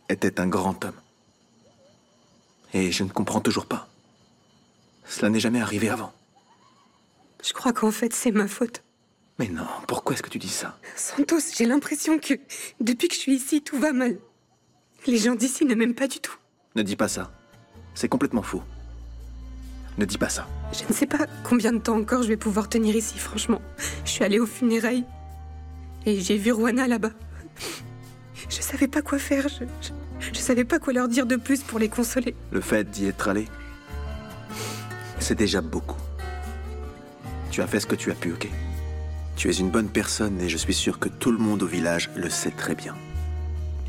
était un grand homme. Et je ne comprends toujours pas. Cela n'est jamais arrivé avant. Je crois qu'en fait, c'est ma faute. Mais non, pourquoi est-ce que tu dis ça? Santos, j'ai l'impression que, depuis que je suis ici, tout va mal. Les gens d'ici ne m'aiment pas du tout. Ne dis pas ça. C'est complètement faux. Ne dis pas ça. Je ne sais pas combien de temps encore je vais pouvoir tenir ici, franchement. Je suis allée aux funérailles. Et j'ai vu Rwana là-bas. Je savais pas quoi faire. Je savais pas quoi leur dire de plus pour les consoler. Le fait d'y être allé, c'est déjà beaucoup. Tu as fait ce que tu as pu, ok? Tu es une bonne personne et je suis sûr que tout le monde au village le sait très bien.